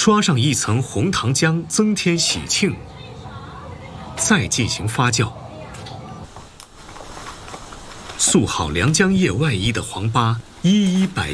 刷上一层红糖浆，增添喜庆，再进行发酵。塑好良浆叶外衣的黄粑，一一摆